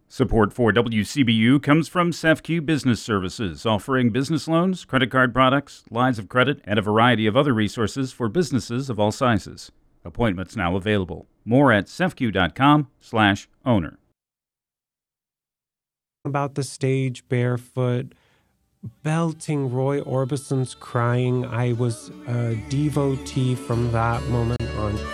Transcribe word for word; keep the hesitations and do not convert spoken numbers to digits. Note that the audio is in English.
Support for W C B U comes from S E F Q Business Services, offering business loans, credit card products, lines of credit, and a variety of other resources for businesses of all sizes. Appointments now available. More at sefq.com slash owner. About the stage barefoot, belting Roy Orbison's Crying. I was a devotee from that moment on.